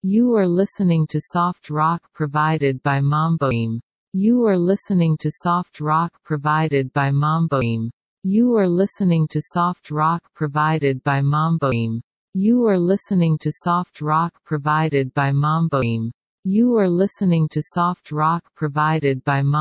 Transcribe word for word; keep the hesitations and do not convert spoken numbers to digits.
You are listening to soft rock provided by Mamboim. You are listening to soft rock provided by Mamboim. You are listening to soft rock provided by Mamboim. You are listening to soft rock provided by Mamboim. You are listening to soft rock provided by Mamboim.